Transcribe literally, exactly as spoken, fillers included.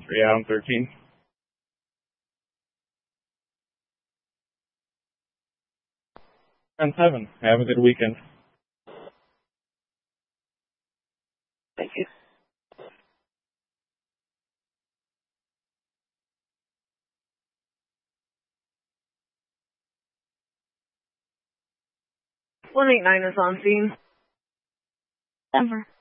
three Adam thirteen. ten seven. Have a good weekend. Thank you. one eight nine is on scene. Denver.